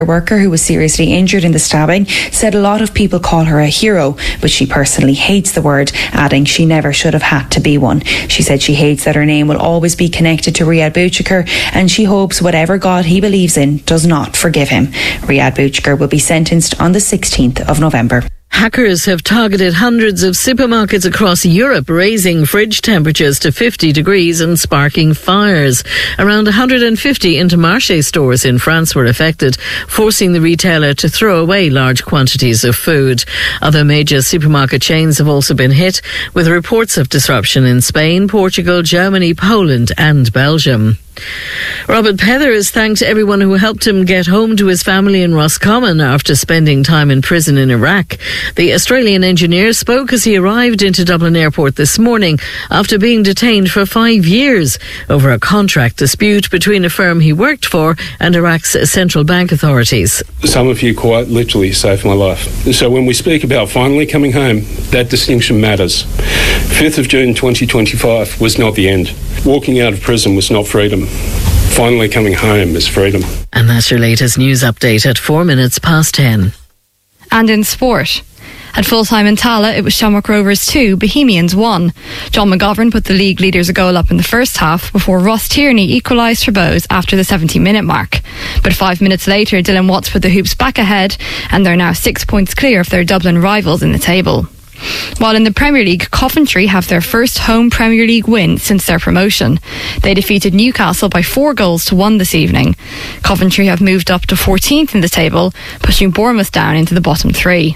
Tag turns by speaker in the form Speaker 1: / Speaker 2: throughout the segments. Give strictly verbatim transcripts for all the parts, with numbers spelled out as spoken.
Speaker 1: worker who was seriously injured in the stabbing said a lot of people call her a hero, but she personally hates the word, adding she never should have had to be one. She said she hates that her name will always be connected to Riyad Bouchikar, and she hopes whatever God he believes in does not forgive him. Riyad Bouchikar will be sentenced on the sixteenth of November.
Speaker 2: Hackers have targeted hundreds of supermarkets across Europe, raising fridge temperatures to fifty degrees and sparking fires. Around one hundred fifty Intermarché stores in France were affected, forcing the retailer to throw away large quantities of food. Other major supermarket chains have also been hit, with reports of disruption in Spain, Portugal, Germany, Poland and Belgium. Robert Pether has thanked everyone who helped him get home to his family in Roscommon after spending time in prison in Iraq. The Australian engineer spoke as he arrived into Dublin Airport this morning after being detained for five years over a contract dispute between a firm he worked for and Iraq's central bank authorities.
Speaker 3: Some of you quite literally saved my life. So when we speak about finally coming home, that distinction matters. fifth of June twenty twenty-five was not the end. Walking out of prison was not freedom. Finally coming home is freedom.
Speaker 2: And that's your latest news update at four minutes past ten.
Speaker 4: And in sport, at full-time in Tala, it was Shamrock Rovers two, Bohemians one. John McGovern put the league leaders a goal up in the first half before Ross Tierney equalised for Bows after the seventy-minute mark. But five minutes later, Dylan Watts put the Hoops back ahead, and they're now six points clear of their Dublin rivals in the table. While in the Premier League, Coventry have their first home Premier League win since their promotion. They defeated Newcastle by four goals to one this evening. Coventry have moved up to fourteenth in the table, pushing Bournemouth down into the bottom three.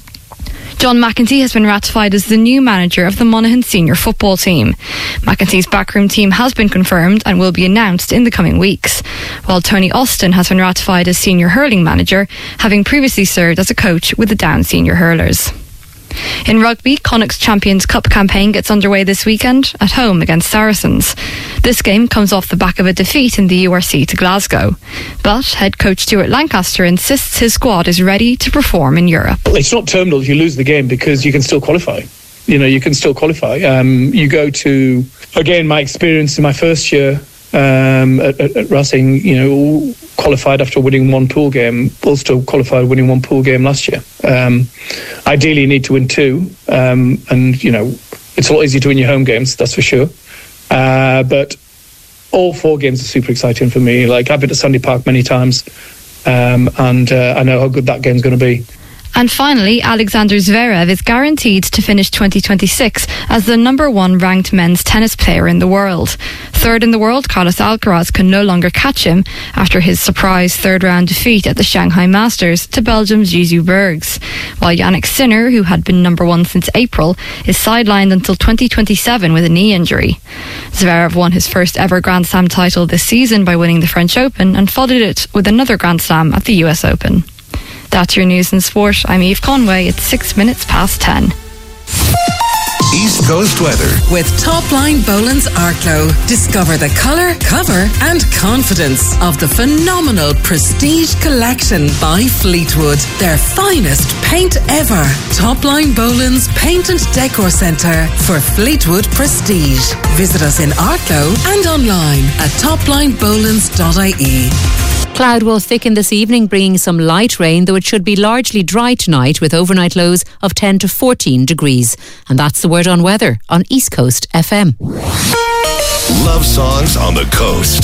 Speaker 4: John McEntee has been ratified as the new manager of the Monaghan senior football team. McEntee's backroom team has been confirmed and will be announced in the coming weeks, while Tony Austin has been ratified as senior hurling manager, having previously served as a coach with the Down senior hurlers. In rugby, Connacht's Champions Cup campaign gets underway this weekend at home against Saracens. This game comes off the back of a defeat in the U R C to Glasgow. But head coach Stuart Lancaster insists his squad is ready to perform in Europe.
Speaker 5: It's not terminal if you lose the game because you can still qualify. You know, you can still qualify. Um, you go to, again, my experience in my first year um, at, at, at Racing, you know, qualified after winning one pool game, also qualified winning one pool game last year. Um, ideally, you need to win two, um, and you know it's a lot easier to win your home games, that's for sure. Uh, but all four games are super exciting for me. Like I've been to Sandy Park many times, um, and uh, I know how good that game's going to be.
Speaker 4: And finally, Alexander Zverev is guaranteed to finish twenty twenty-six as the number one ranked men's tennis player in the world. Third in the world, Carlos Alcaraz can no longer catch him after his surprise third round defeat at the Shanghai Masters to Belgium's Zizou Bergs. While Jannik Sinner, who had been number one since April, is sidelined until twenty twenty-seven with a knee injury. Zverev won his first ever Grand Slam title this season by winning the French Open and followed it with another Grand Slam at the U S Open. That's your news in sport. I'm Eve Conway. It's six minutes past ten.
Speaker 6: East Coast weather
Speaker 7: with Topline Boland's Arklow. Discover the colour, cover and confidence of the phenomenal Prestige Collection by Fleetwood. Their finest paint ever. Topline Boland's Paint and Decor Centre for Fleetwood Prestige. Visit us in Arklow and online at topline bolands dot I E.
Speaker 8: Cloud will thicken this evening, bringing some light rain, though it should be largely dry tonight with overnight lows of ten to fourteen degrees. And that's the word on weather on East Coast F M.
Speaker 6: Love songs on the coast.